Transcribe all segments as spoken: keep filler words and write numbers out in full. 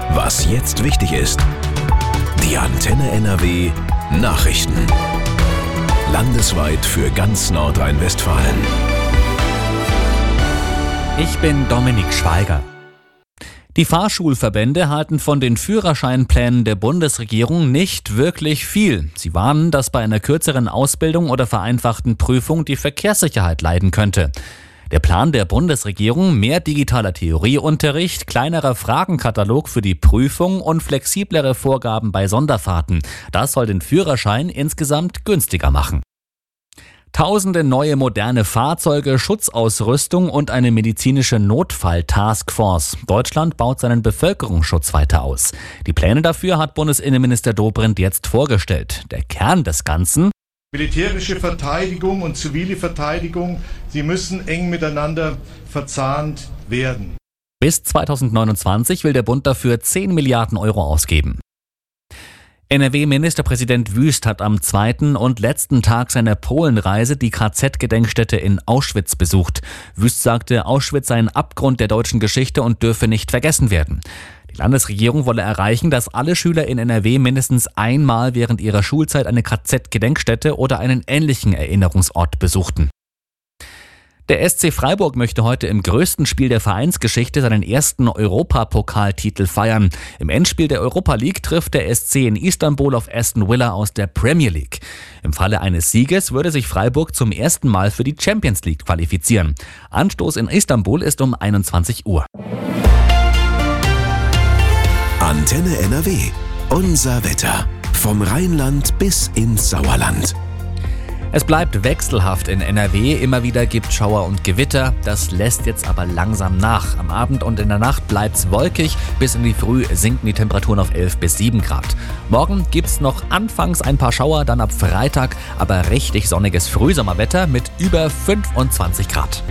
Was jetzt wichtig ist. Die Antenne N R W Nachrichten. Landesweit für ganz Nordrhein-Westfalen. Ich bin Dominik Schweiger. Die Fahrschulverbände halten von den Führerscheinplänen der Bundesregierung nicht wirklich viel. Sie warnen, dass bei einer kürzeren Ausbildung oder vereinfachten Prüfung die Verkehrssicherheit leiden könnte. Der Plan der Bundesregierung: mehr digitaler Theorieunterricht, kleinerer Fragenkatalog für die Prüfung und flexiblere Vorgaben bei Sonderfahrten. Das soll den Führerschein insgesamt günstiger machen. Tausende neue moderne Fahrzeuge, Schutzausrüstung und eine medizinische Notfall-Taskforce. Deutschland baut seinen Bevölkerungsschutz weiter aus. Die Pläne dafür hat Bundesinnenminister Dobrindt jetzt vorgestellt. Der Kern des Ganzen: militärische Verteidigung und zivile Verteidigung, sie müssen eng miteinander verzahnt werden. Bis zweitausendneunundzwanzig will der Bund dafür zehn Milliarden Euro ausgeben. N R W-Ministerpräsident Wüst hat am zweiten und letzten Tag seiner Polenreise die K Z-Gedenkstätte in Auschwitz besucht. Wüst sagte, Auschwitz sei ein Abgrund der deutschen Geschichte und dürfe nicht vergessen werden. Die Landesregierung wolle erreichen, dass alle Schüler in N R W mindestens einmal während ihrer Schulzeit eine K Z-Gedenkstätte oder einen ähnlichen Erinnerungsort besuchten. Der S C Freiburg möchte heute im größten Spiel der Vereinsgeschichte seinen ersten Europapokaltitel feiern. Im Endspiel der Europa League trifft der S C in Istanbul auf Aston Villa aus der Premier League. Im Falle eines Sieges würde sich Freiburg zum ersten Mal für die Champions League qualifizieren. Anstoß in Istanbul ist um einundzwanzig Uhr. Antenne N R W. Unser Wetter. Vom Rheinland bis ins Sauerland. Es bleibt wechselhaft in N R W, immer wieder gibt Schauer und Gewitter, das lässt jetzt aber langsam nach. Am Abend und in der Nacht bleibt's wolkig, bis in die Früh sinken die Temperaturen auf elf bis sieben Grad. Morgen gibt's noch anfangs ein paar Schauer, dann ab Freitag aber richtig sonniges Frühsommerwetter mit über fünfundzwanzig Grad.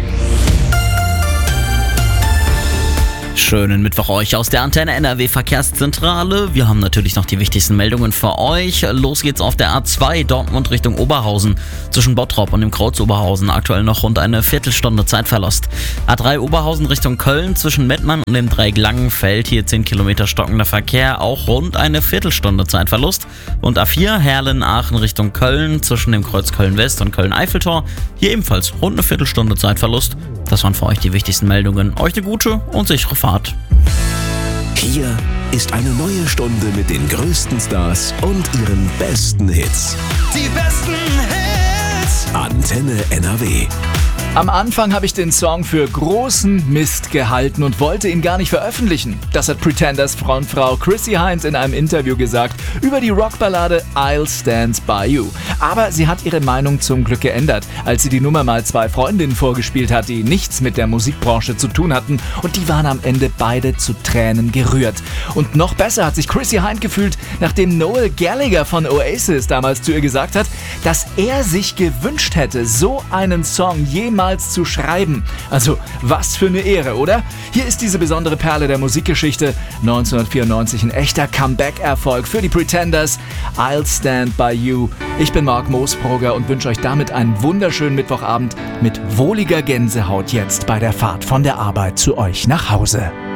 Schönen Mittwoch euch aus der Antenne N R W Verkehrszentrale. Wir haben natürlich noch die wichtigsten Meldungen für euch. Los geht's auf der A zwei Dortmund Richtung Oberhausen. Zwischen Bottrop und dem Kreuz Oberhausen aktuell noch rund eine Viertelstunde Zeitverlust. A drei Oberhausen Richtung Köln zwischen Mettmann und dem Dreieck Langenfeld. Hier zehn Kilometer stockender Verkehr, auch rund eine Viertelstunde Zeitverlust. Und A vier Herrlen-Aachen Richtung Köln zwischen dem Kreuz Köln-West und Köln-Eiffeltor. Hier ebenfalls rund eine Viertelstunde Zeitverlust. Das waren für euch die wichtigsten Meldungen. Euch eine gute und sichere Fahrt. Hier ist eine neue Stunde mit den größten Stars und ihren besten Hits. Die besten Hits. Antenne N R W. Am Anfang habe ich den Song für großen Mist gehalten und wollte ihn gar nicht veröffentlichen. Das hat Pretenders Frontfrau Chrissy Hynde in einem Interview gesagt über die Rockballade I'll Stand By You. Aber sie hat ihre Meinung zum Glück geändert, als sie die Nummer mal zwei Freundinnen vorgespielt hat, die nichts mit der Musikbranche zu tun hatten, und die waren am Ende beide zu Tränen gerührt. Und noch besser hat sich Chrissy Hynde gefühlt, nachdem Noel Gallagher von Oasis damals zu ihr gesagt hat, dass er sich gewünscht hätte, so einen Song jemals zu schreiben. Also, was für eine Ehre, oder? Hier ist diese besondere Perle der Musikgeschichte. neunzehnhundertvierundneunzig ein echter Comeback-Erfolg für die Pretenders. I'll Stand By You. Ich bin Marc Moosbrugger und wünsche euch damit einen wunderschönen Mittwochabend mit wohliger Gänsehaut jetzt bei der Fahrt von der Arbeit zu euch nach Hause.